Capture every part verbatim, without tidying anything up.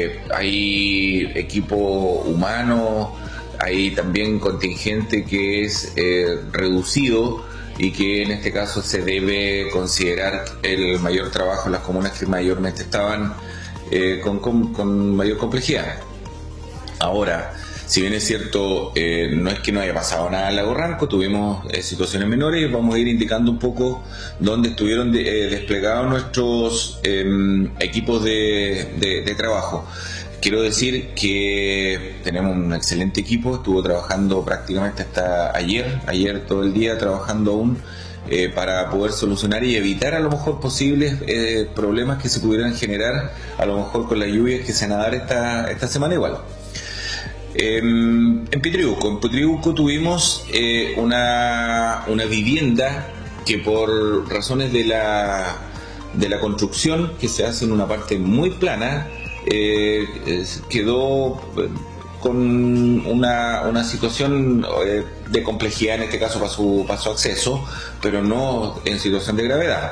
eh, hay equipo humano, hay también contingente que es eh, reducido y que en este caso se debe considerar el mayor trabajo en las comunas que mayormente estaban eh, con, con, con mayor complejidad. Ahora, si bien es cierto, eh, no es que no haya pasado nada en Lago Ranco, tuvimos eh, situaciones menores y vamos a ir indicando un poco dónde estuvieron de, eh, desplegados nuestros eh, equipos de, de, de trabajo. Quiero decir que tenemos un excelente equipo, estuvo trabajando prácticamente hasta ayer, ayer todo el día trabajando aún eh, para poder solucionar y evitar a lo mejor posibles eh, problemas que se pudieran generar a lo mejor con las lluvias que se van a dar esta, esta semana igual. Eh, en Pitriuco, en Pitriuco tuvimos eh, una, una vivienda que por razones de la, de la construcción que se hace en una parte muy plana, Eh, quedó con una, una situación eh, de complejidad en este caso para su, para su acceso, pero no en situación de gravedad.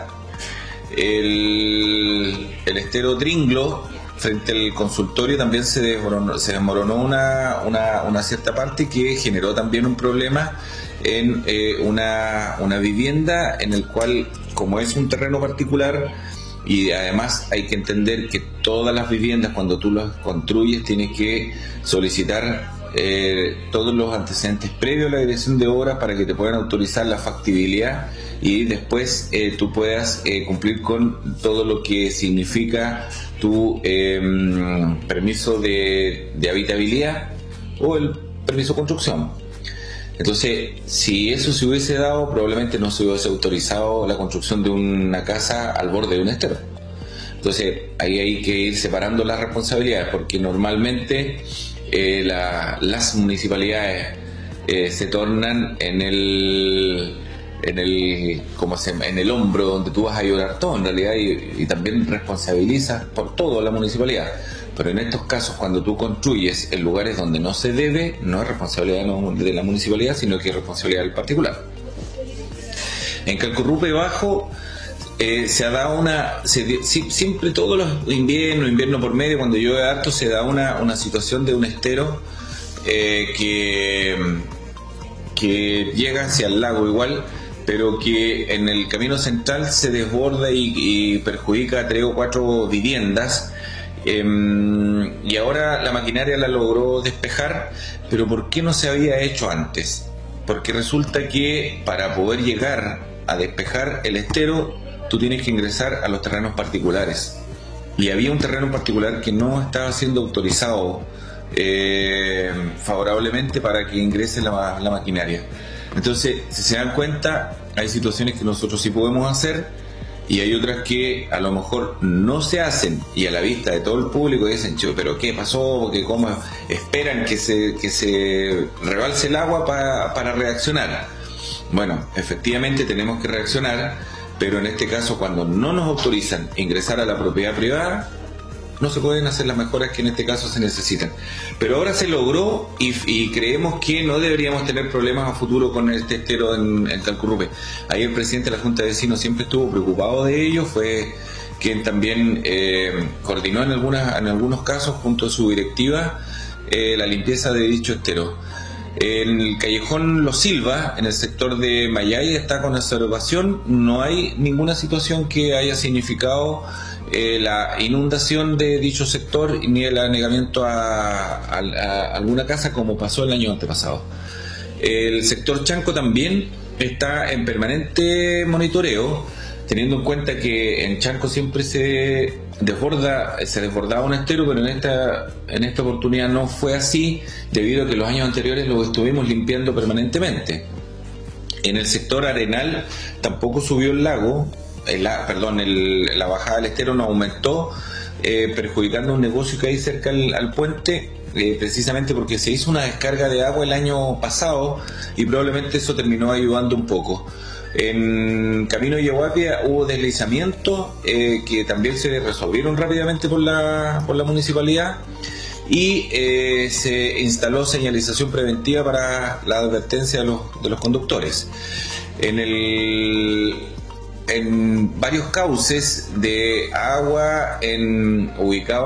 El, el estero Tringlo frente al consultorio también se desmoronó, se desmoronó una, una, una cierta parte que generó también un problema en eh, una, una vivienda en el cual, como es un terreno particular, y además hay que entender que todas las viviendas, cuando tú las construyes, tienes que solicitar eh, todos los antecedentes previos a la dirección de obra para que te puedan autorizar la factibilidad y después eh, tú puedas eh, cumplir con todo lo que significa tu eh, permiso de, de habitabilidad o el permiso de construcción. Entonces, si eso se hubiese dado, probablemente no se hubiese autorizado la construcción de una casa al borde de un estero. Entonces, ahí hay que ir separando las responsabilidades, porque normalmente eh, la, las municipalidades eh, se tornan en el, en el, como se, en el hombro donde tú vas a ayudar todo, en realidad, y, y también responsabilizas por todo a la municipalidad. Pero en estos casos, cuando tú construyes en lugares donde no se debe, no es responsabilidad de la municipalidad, sino que es responsabilidad del particular. En Calcorrupe Bajo eh, se ha dado una... Se, siempre todos los inviernos, invierno por medio, cuando llueve harto, se da una, una situación de un estero eh, que, que llega hacia el lago igual, pero que en el camino central se desborda y, y perjudica a tres o cuatro viviendas. Eh, y ahora la maquinaria la logró despejar, pero ¿por qué no se había hecho antes? Porque resulta que para poder llegar a despejar el estero, tú tienes que ingresar a los terrenos particulares. Y había un terreno en particular que no estaba siendo autorizado eh, favorablemente para que ingrese la, la maquinaria. Entonces, si se dan cuenta, hay situaciones que nosotros sí podemos hacer, y hay otras que a lo mejor no se hacen, y a la vista de todo el público dicen, pero ¿qué pasó? Porque ¿cómo esperan que se, que se rebalse el agua para, para reaccionar? Bueno, efectivamente tenemos que reaccionar, pero en este caso, cuando no nos autorizan ingresar a la propiedad privada, no se pueden hacer las mejoras que en este caso se necesitan. Pero ahora se logró y, y creemos que no deberíamos tener problemas a futuro con el estero en, en Calcorrupe. Ahí el presidente de la Junta de Vecinos siempre estuvo preocupado de ello, fue quien también eh, coordinó en, algunas, en algunos casos junto a su directiva eh, la limpieza de dicho estero. En el callejón Los Silva, en el sector de Mayay, está con observación, no hay ninguna situación que haya significado Eh, la inundación de dicho sector ni el anegamiento a, a, a alguna casa como pasó el año antepasado. El sector Chanco también está en permanente monitoreo, teniendo en cuenta que en Chanco siempre se desborda, se desbordaba un estero, pero en esta, en esta oportunidad no fue así, debido a que los años anteriores lo estuvimos limpiando permanentemente. En el sector Arenal tampoco subió el lago, El, perdón, el, la bajada del estero no aumentó, eh, perjudicando un negocio que hay cerca al, al puente, eh, precisamente porque se hizo una descarga de agua el año pasado y probablemente eso terminó ayudando un poco. En Camino de Yaguapia hubo deslizamientos eh, que también se resolvieron rápidamente por la, por la municipalidad, y eh, se instaló señalización preventiva para la advertencia de los, de los conductores. En el en varios cauces de agua en ubicados